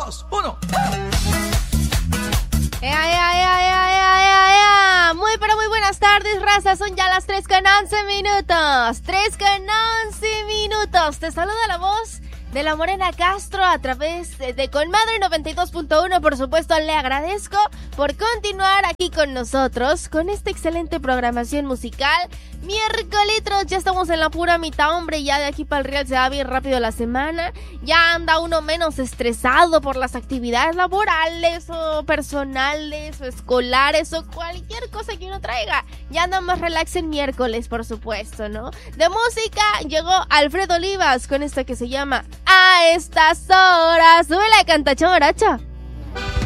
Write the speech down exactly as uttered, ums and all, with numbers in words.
dos, uno. ¡Ea, ea, ea, ea, ea, ea, ea! Muy, pero muy buenas tardes, raza. Son ya las tres con once minutos. tres con once minutos. Te saluda la voz de la Morena Castro a través de, de Conmadre noventa y dos punto uno. Por supuesto, le agradezco por continuar aquí con nosotros con esta excelente programación musical. Miércolitros, ya estamos en la pura mitad, hombre. Ya de aquí para el Real se va bien rápido la semana. Ya anda uno menos estresado por las actividades laborales o personales o escolares o cualquier cosa que uno traiga. Ya anda más relax en miércoles, por supuesto, ¿no? De música llegó Alfredo Olivas con esta que se llama A Estas Horas. Súbele, canta, chamaracha.